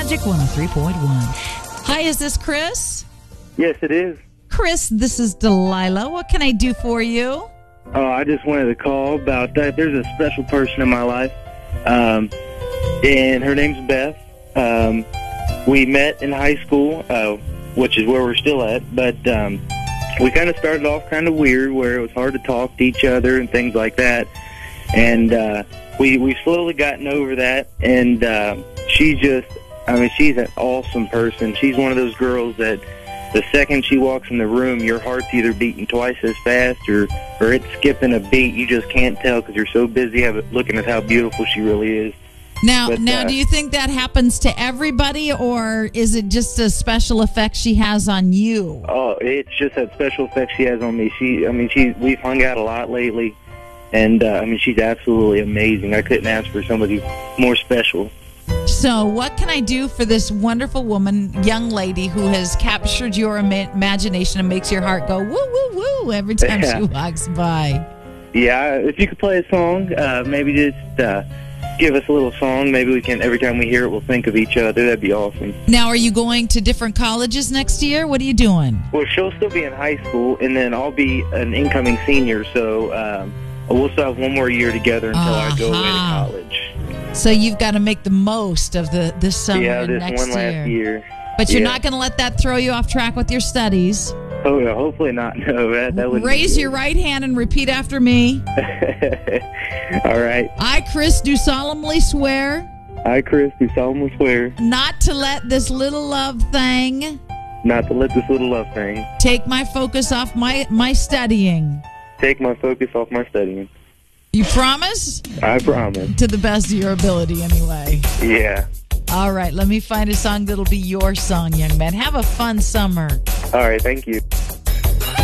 Magic 103.1. Hi, is this Chris? Yes, it is. Chris, this is Delilah. What can I do for you? Oh, I just wanted to call about that. There's a special person in my life, and her name's Beth. We met in high school, which is where we're still at, but we kind of started off kind of weird, where it was hard to talk to each other and things like that, and we've slowly gotten over that, and she's an awesome person. She's one of those girls that the second she walks in the room, your heart's either beating twice as fast or it's skipping a beat. You just can't tell because you're so busy looking at how beautiful she really is. Now, do you think that happens to everybody, or is it just a special effect she has on you? Oh, it's just that special effect she has on me. We've hung out a lot lately, and she's absolutely amazing. I couldn't ask for somebody more special. So what can I do for this wonderful woman, young lady, who has captured your imagination and makes your heart go woo, woo, woo every time she walks by? Yeah, if you could play a song, maybe just give us a little song. Maybe we can, every time we hear it, we'll think of each other. That'd be awesome. Now, are you going to different colleges next year? What are you doing? Well, she'll still be in high school, and then I'll be an incoming senior, so we'll still have one more year together until I go away to college. So you've got to make the most of this summer and next one last year. But you're not going to let that throw you off track with your studies. Oh, no, hopefully not. No, that would raise your right hand and repeat after me. All right. I, Chris, do solemnly swear. I, Chris, do solemnly swear. Not to let this little love thing. Not to let this little love thing. Take my focus off my studying. Take my focus off my studying. You promise? I promise. To the best of your ability, anyway. Yeah. All right, let me find a song that'll be your song, young man. Have a fun summer. All right, thank you.